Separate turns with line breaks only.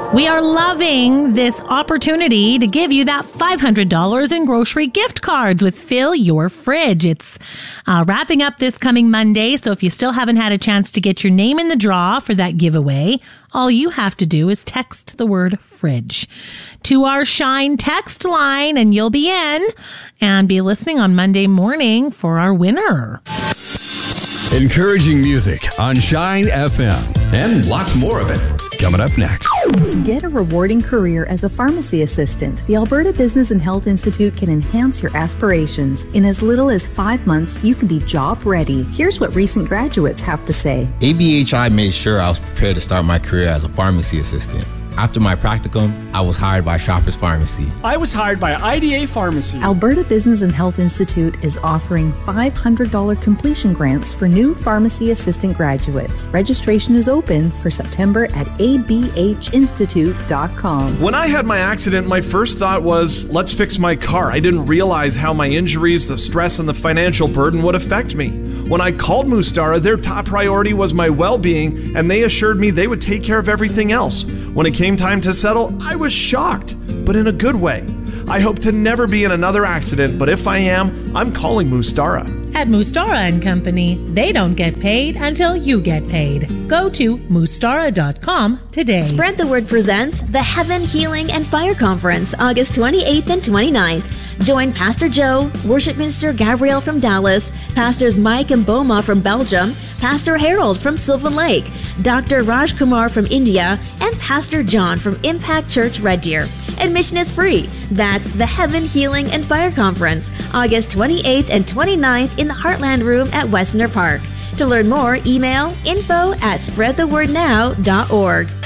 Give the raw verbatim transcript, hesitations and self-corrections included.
We are loving this opportunity to give you that five hundred dollars in grocery gift cards with Fill Your Fridge. It's uh, wrapping up this coming Monday, so if you still haven't had a chance to get your name in the draw for that giveaway, all you have to do is text the word fridge to our Shine text line and you'll be in, and be listening on Monday morning for our winner.
Encouraging music on Shine F M and lots more of it coming up next.
Get a rewarding career as a pharmacy assistant. The Alberta Business and Health Institute can enhance your aspirations. In as little as five months, you can be job ready. Here's what recent graduates have to say.
A B H I made sure I was prepared to start my career as a pharmacy assistant. After my practicum, I was hired by Shoppers Pharmacy.
I was hired by I D A Pharmacy.
Alberta Business and Health Institute is offering five hundred dollars completion grants for new pharmacy assistant graduates. Registration is open for September at a b h institute dot com.
When I had my accident, my first thought was, let's fix my car. I didn't realize how my injuries, the stress, and the financial burden would affect me. When I called Mustara, their top priority was my well-being, and they assured me they would take care of everything else. When it came time to settle, I was shocked, but in a good way. I hope to never be in another accident, but if I am, I'm calling Mustara.
At Mustara and Company, they don't get paid until you get paid. Go to mustara dot com today.
Spread the Word presents the Heaven, Healing, and Fire Conference, August twenty-eighth and twenty-ninth. Join Pastor Joe, Worship Minister Gabrielle from Dallas, Pastors Mike and Boma from Belgium, Pastor Harold from Sylvan Lake, Doctor Raj Kumar from India, and Pastor John from Impact Church Red Deer. Admission is free. That's the Heaven, Healing, and Fire Conference, August twenty-eighth and twenty-ninth in the Heartland Room at Westerner Park. To learn more, email info at spread the word now dot org.